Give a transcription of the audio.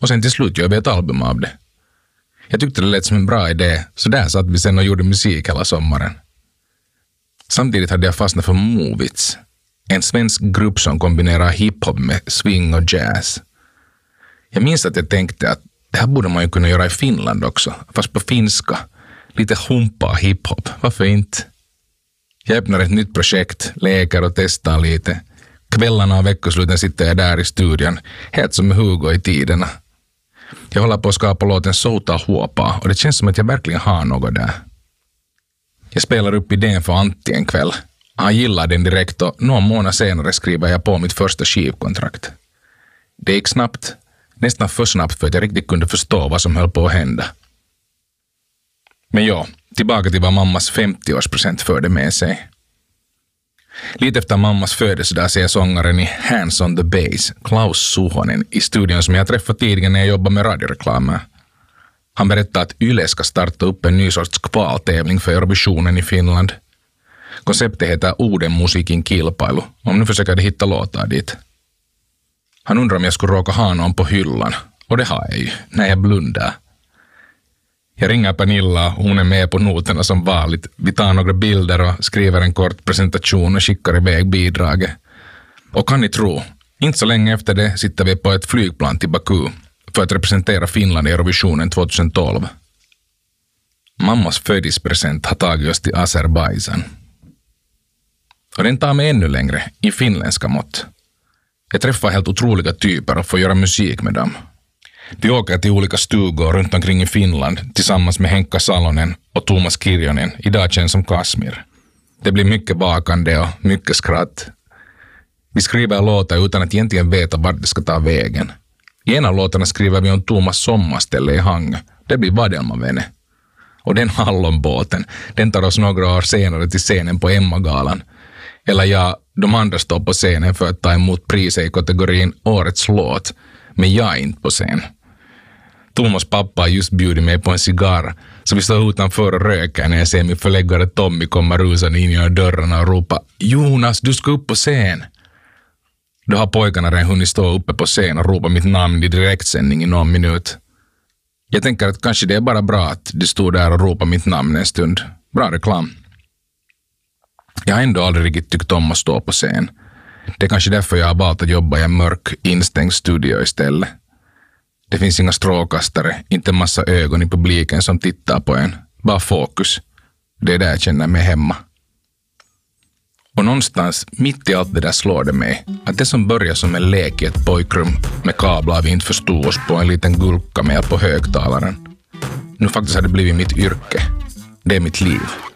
och sen till slut gör vi ett album av det. Jag tyckte det lät som en bra idé, så där satt vi sen och gjorde musik hela sommaren. Samtidigt hade jag fastnat för Movits, en svensk grupp som kombinerar hiphop med swing och jazz. Jag minns att jag tänkte att det här borde man ju kunna göra i Finland också, fast på finska. Lite humpa hiphop, varför inte? Jag öppnar ett nytt projekt, leker och testar lite. Kvällarna och veckosluten sitter jag där i studion, helt som med Hugo i tiderna. Jag håller på att skapa låten Sota Huopa och det känns som att jag verkligen har något där. Jag spelar upp idén för Antti en kväll. Han gillar den direkt och någon månad senare skriver jag på mitt första skivkontrakt. Det gick snabbt, nästan för snabbt för att jag riktigt kunde förstå vad som höll på att hända. Men ja, tillbaka till vad mammas 50-årspresent förde med sig. Lite efter mammas födelsedag ser sångaren i Hands on the Bass, Klaus Suhonen, i studion som jag träffade tidigare när jag jobbade med radioreklamer. Han berättade att Yle ska starta upp en ny sorts kvaltävling för Eurovisionen i Finland. Konceptet heter Uden musiikin kilpailu, om nu försöker de hitta låtar dit. Han undrar om jag skulle råka ha någon på hyllan, och det har jag ju, när jag blundar. Jag ringer Pernilla, hon är med på noterna som vanligt. Vi tar några bilder och skriver en kort presentation och skickar iväg bidraget. Och kan ni tro, inte så länge efter det sitter vi på ett flygplan till Baku för att representera Finland i Eurovisionen 2012. Mammas födelsedagspresent har tagit oss till Azerbaijan. Och den tar mig ännu längre, i finländska mått. Jag träffar helt otroliga typer och får göra musik med dem. Vi åker till olika stugor runt omkring i Finland tillsammans med Henkka Salonen och Thomas Kirjonen, idag känd som Kasmir. Det blir mycket vakande och mycket skratt. Vi skriver låtar utan att egentligen veta vart det ska ta vägen. I en av låtarna skriver vi om Thomas sommarställe i Hangö. Det blir Vadelmavene. Och den hallonbåten, den tar oss några år senare till scenen på Emma-galan. Eller ja, de andra står på scenen för att ta emot priset i kategorin Årets låt, men jag är inte på scen. Thomas pappa har just bjudit mig på en cigarr, så vi står utanför och röker när jag ser min förläggare Tommy komma rusande in genom dörrarna och ropa Jonas, du ska upp på scen! Då har pojkarna redan hunnit stå uppe på scen och ropa mitt namn i direktsändning i någon minut. Jag tänker att kanske det är bara bra att du stod där och ropade mitt namn en stund. Bra reklam. Jag har ändå aldrig riktigt tyckt om att stå på scen. Det är kanske därför jag har valt att jobba i en mörk, instängd studio istället. Det finns inga strålkastare, inte en massa ögon i publiken som tittar på en. Bara fokus. Det är där jag känner mig hemma. Och någonstans mitt i allt det där slår det mig att det som börjar som en lek i ett pojkrum med kablar vi inte förstod oss på en liten gulka med på högtalaren. Nu faktiskt har det blivit mitt yrke. Det är mitt liv.